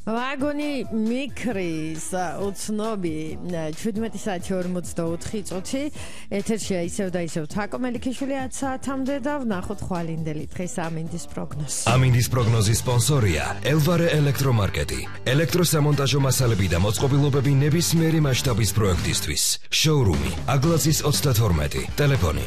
ვაგონი მიკრის უცნობი 17 საათი 44 წუთი ეთერშია ისევ და ისევ თაკო მელიქიშვილი 10 საათამდე და ვნახოთ ხვალინდელი დღეს ამინდის პროგნოზი. ამინდის პროგნოზის სპონსორია ელვარე ელექტრომარკეტი. ელექტროსამონტაჟო მასალები და მოწყობილობები ნებისმიერი მასშტაბის პროექტისთვის. შოურუმი აგლაცის 32, ტელეფონი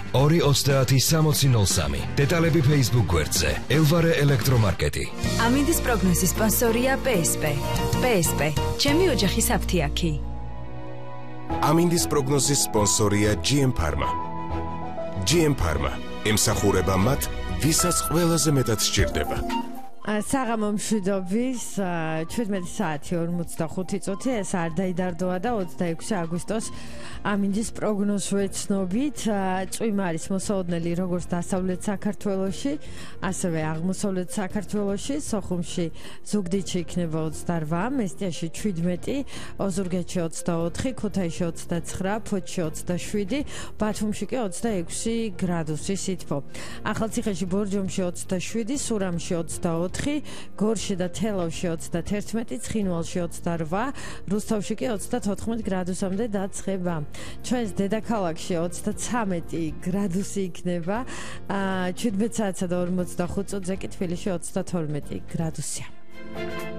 230 დეტალები Facebook გვერდზე ელვარე ელექტრომარკეტი. ამინდის პროგნოზის სპონსორია PSP. PSP, ჩემი ოჯახის აფთიაქი. ამინდის პროგნოზის სპონსორია GM Pharma. GM Pharma ემსახურება მათ, ვისაც ყველაზე მეტად სჭირდება. საღამო მშვიდობის 17 საათი 45 წუთი ეს არ დაიდარდოა და 26 აგვისტოს ამინდის პროგნოზს ვეცნობით. წვიმა არის მოსაოდნელი როგორც დასავლეთ საქართველოში, ასევე აღმოსავლეთ საქართველოში. სოხუმში ზუგდიდში იქნება 28, მესტიაში 17, ოზურგეთში 24, ქუთაისში 29, ფოთში 27, ბათუმში კი 26 გრადუსი სითბო. ახალციხეში ბორჯომში 27, სურამში 24, გორში და თელავში 31, ცხინვალში 28, რუსთავში კი 34 გრადუსამდე დაცხება. ჩვენს დედაქალაქში 33 გრადუსი იქნება, 17 საათსა და 45 წუთზე კი თბილისში 32 გრადუსია.